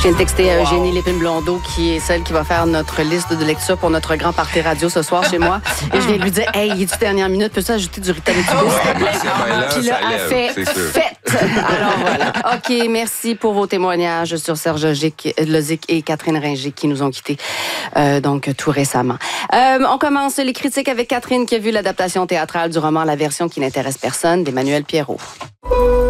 viens de texter à Eugénie Lépine-Blondeau, qui est celle qui va faire notre liste de lecture pour notre grand party radio ce soir chez moi. Et je viens de lui dire, hey, il est-tu dernière minute? Peux-tu ajouter du Rita Létubo, s'il te plaît? Puis là, elle fait fête. Alors voilà. OK, merci pour vos témoignages sur Serge Lozic et Catherine Ringer qui nous ont quittés donc tout récemment. On commence les critiques avec Catherine qui a vu l'adaptation théâtrale du roman La version qui n'intéresse personne d'Emmanuel Pierrot.